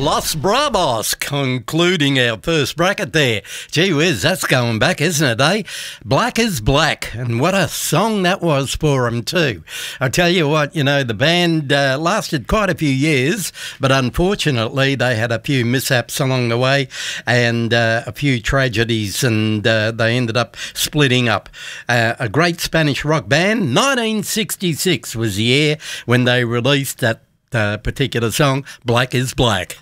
Los Bravos, concluding our first bracket there. Gee whiz, that's going back, isn't it, eh? Black is Black, and what a song that was for them too. I tell you what, you know, the band lasted quite a few years, but unfortunately they had a few mishaps along the way and a few tragedies, and they ended up splitting up. A great Spanish rock band. 1966 was the year when they released that particular song, Black is Black.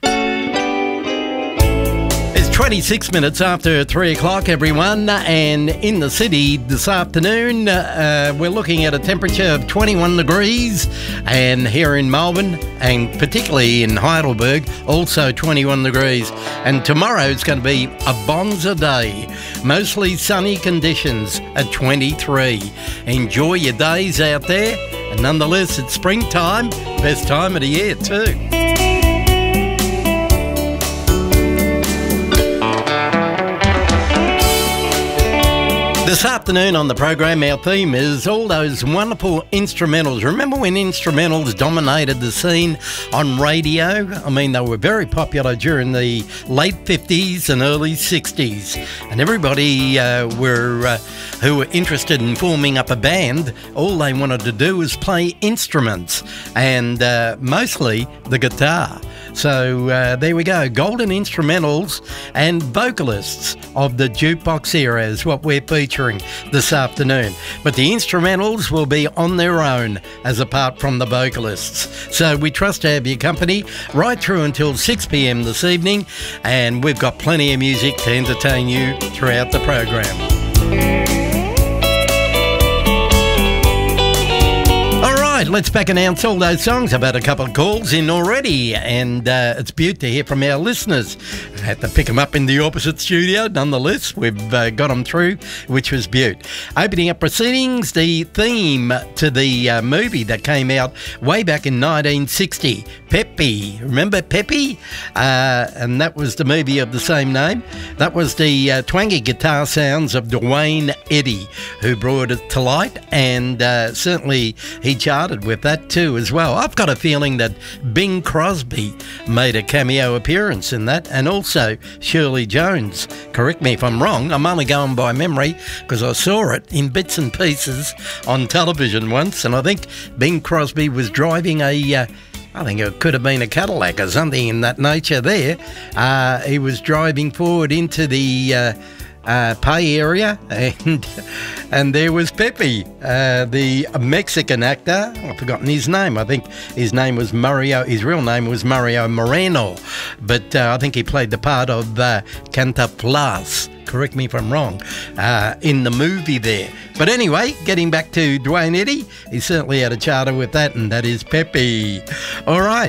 It's 26 minutes after 3 o'clock, everyone, and in the city this afternoon we're looking at a temperature of 21 degrees, and here in Melbourne and particularly in Heidelberg also 21 degrees, and tomorrow it's going to be a bonza day, mostly sunny conditions at 23. Enjoy your days out there, and nonetheless it's springtime, best time of the year too. This afternoon on the program, our theme is all those wonderful instrumentals. Remember when instrumentals dominated the scene on radio? I mean, they were very popular during the late 50s and early 60s. And everybody who were interested in forming up a band, all they wanted to do was play instruments, and mostly the guitar. So there we go, golden instrumentals and vocalists of the jukebox era is what we're featuring this afternoon. But the instrumentals will be on their own as apart from the vocalists. So we trust to have your company right through until 6 p.m. this evening, and we've got plenty of music to entertain you throughout the program. Let's back announce all those songs. I've had a couple of calls in already, and it's beautiful to hear from our listeners. I had to pick them up in the opposite studio. Nonetheless, we've got them through, which was beaut. Opening up proceedings, the theme to the movie that came out way back in 1960, Pepe. Remember Pepe? And that was the movie of the same name. That was the twangy guitar sounds of Duane Eddy who brought it to light, and certainly he charted with that too as well. I've got a feeling that Bing Crosby made a cameo appearance in that, and also Shirley Jones. Correct me if I'm wrong. I'm only going by memory because I saw it in bits and pieces on television once, and I think Bing Crosby was driving I think it could have been a Cadillac or something in that nature there. He was driving forward into the pay area, and there was Pepe, the Mexican actor. I've forgotten his name. I think his name was Mario. His real name was Mario Moreno, but I think he played the part of Cantinflas. Correct me if I'm wrong, in the movie there. But anyway, getting back to Duane Eddy, he certainly had a charter with that, and that is Pepe. All right.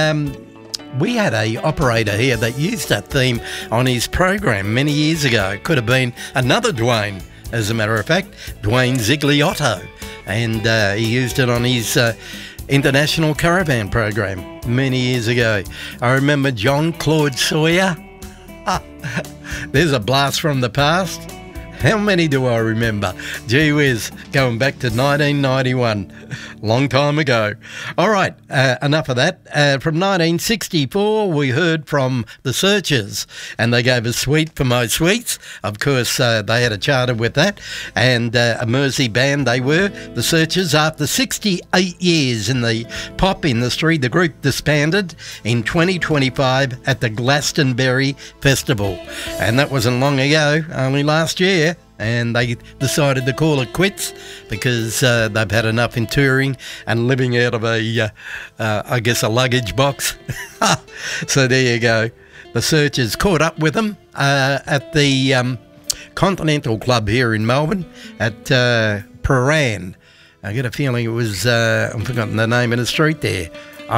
We had a operator here that used that theme on his program many years ago. It could have been another Duane, as a matter of fact, Duane Zigliotto, and he used it on his International Caravan program many years ago. I remember John Claude Sawyer. There's a blast from the past. How many do I remember? Gee whiz, going back to 1991. Long time ago. All right, enough of that. From 1964, we heard from The Searchers, and they gave us Sweet for My Sweets. Of course, they had a charter with that, and a Mersey band they were. The Searchers, after 68 years in the pop industry, the group disbanded in 2025 at the Glastonbury Festival. And that wasn't long ago, only last year. And they decided to call it quits because they've had enough in touring and living out of I guess a luggage box. So there you go. The Searchers caught up with them at the Continental Club here in Melbourne at Prahran. I get a feeling it was, I've forgotten the name of the street there.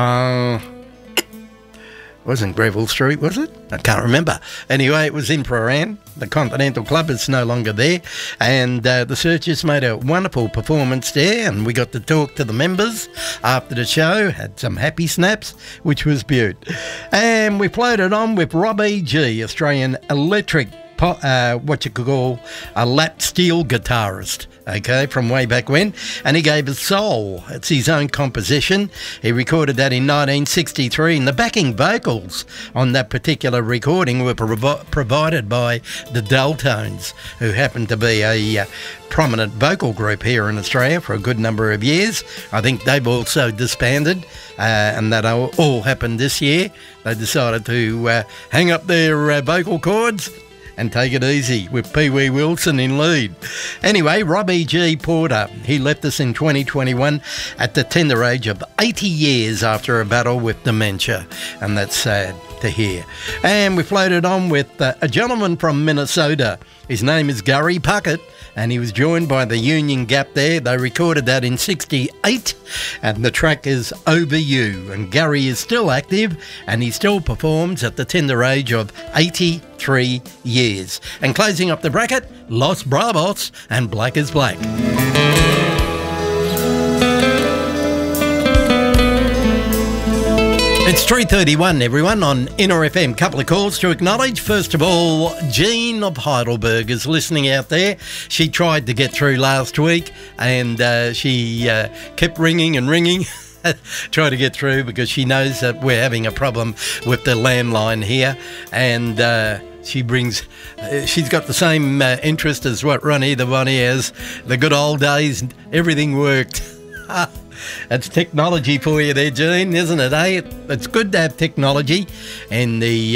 Wasn't Greville Street, was it? I can't remember. Anyway, it was in Prahran. The Continental Club is no longer there. And the Searchers made a wonderful performance there, and we got to talk to the members after the show, had some happy snaps, which was beaut. And we played it on with Rob E.G., Australian electric what you could call a lap steel guitarist, okay, from way back when, and he gave us Soul. It's his own composition. He recorded that in 1963, and the backing vocals on that particular recording were provided by the Deltones, who happened to be a prominent vocal group here in Australia for a good number of years. I think they've also disbanded, and that all happened this year. They decided to hang up their vocal cords and take it easy with Pee Wee Wilson in lead. Anyway, Robbie G. Porter, he left us in 2021 at the tender age of 80 years after a battle with dementia, and that's sad to hear. And we floated on with a gentleman from Minnesota. His name is Gary Puckett, and he was joined by the Union Gap there. They recorded that in 68, and the track is Over You. And Gary is still active, and he still performs at the tender age of 83 years. And closing up the bracket, Los Bravos and Black is Black. It's 3:31, everyone, on Inner FM. Couple of calls to acknowledge. First of all, Jean of Heidelberg is listening out there. She tried to get through last week, and she kept ringing and ringing. Try to get through because she knows that we're having a problem with the landline here, and she's got the same interest as what Ronnie the Bonnie has. The good old days, everything worked. That's technology for you there, Jean, isn't it, eh? It's good to have technology and the,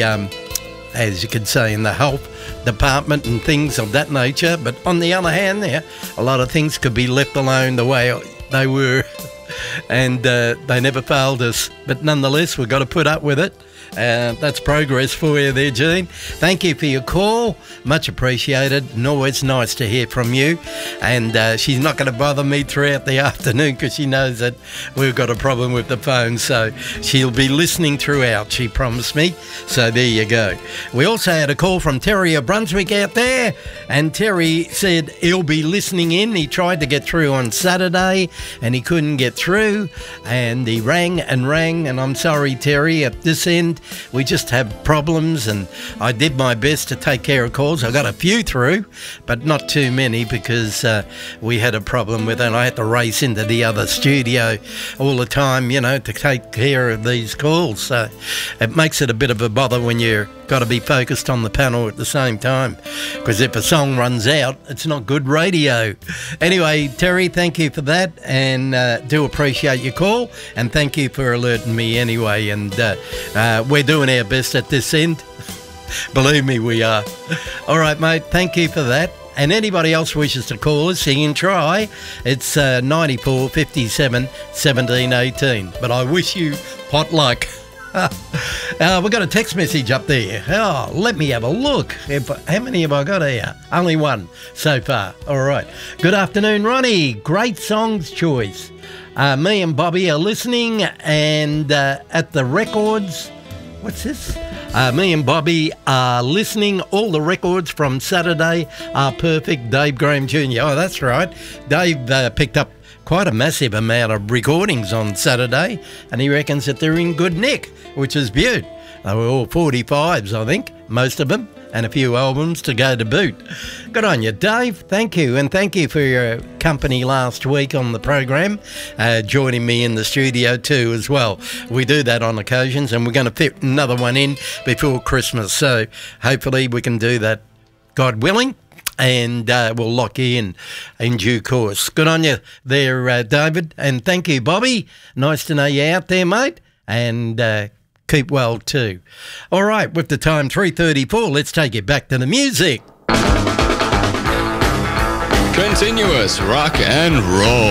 as you could say, in the health department and things of that nature. But on the other hand, there, a lot of things could be left alone the way they were. And they never failed us. But nonetheless, we've got to put up with it. That's progress for you there, Jean. Thank you for your call. Much appreciated, and always nice to hear from you. And she's not going to bother me throughout the afternoon because she knows that we've got a problem with the phone. So she'll be listening throughout, she promised me. So there you go. We also had a call from Terry of Brunswick out there, and Terry said he'll be listening in. He tried to get through on Saturday and he couldn't get through, and he rang, and I'm sorry, Terry, at this end we just have problems, and I did my best to take care of calls. I got a few through, but not too many because we had a problem with it, and I had to race into the other studio all the time, you know, to take care of these calls. So it makes it a bit of a bother when you're got to be focused on the panel at the same time, because if a song runs out, it's not good radio. Anyway, Terry, thank you for that, and do appreciate your call, and thank you for alerting me anyway. And we're doing our best at this end. Believe me, we are. All right, mate, thank you for that. And anybody else wishes to call us, you can try. It's 94 57 17 18. But I wish you hot luck. We've got a text message up there. Oh, let me have a look. How many have I got here? Only one so far. All right. Good afternoon, Ronnie. Great songs choice. Me and Bobby are listening, and at the records, what's this? Me and Bobby are listening. All the records from Saturday are perfect. Dave Graham Jr. Oh, that's right. Dave picked up quite a massive amount of recordings on Saturday, and he reckons that they're in good nick, which is beaut. They were all 45s, I think, most of them, and a few albums to go to boot. Good on you, Dave. Thank you, and thank you for your company last week on the program, joining me in the studio too as well. We do that on occasions, and we're going to fit another one in before Christmas, so hopefully we can do that, God willing. And we'll lock you in due course. Good on you there, David. And thank you, Bobby. Nice to know you out there, mate. And keep well too. All right, with the time 3:34, let's take it back to the music. Continuous rock and roll.